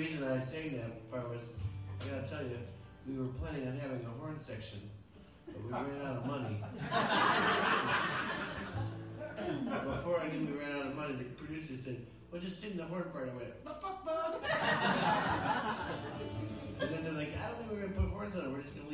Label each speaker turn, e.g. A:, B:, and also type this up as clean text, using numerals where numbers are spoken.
A: reason I sang that part was, I gotta tell you, we were planning on having a horn section, but we ran out of money. Before I knew we ran out of money, the producer said, well, just sing the horn part. I went, buck, buck, buck. And then they're like, I don't think we're going to put horns on it. We're just going to